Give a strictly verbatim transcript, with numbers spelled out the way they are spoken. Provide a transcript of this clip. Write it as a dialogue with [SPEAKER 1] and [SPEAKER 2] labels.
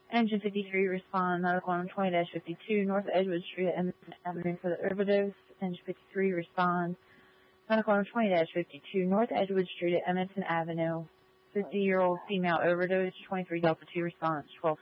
[SPEAKER 1] Engine fifty-three, respond. Medical item twenty dash fifty-two, North Edgewood Street at Edmonton Avenue for the overdose. Engine fifty-three, respond. Medical item twenty dash fifty-two, North Edgewood Street at Edmonton Avenue. fifty-year-old female overdose. twenty-three Delta two response. twelve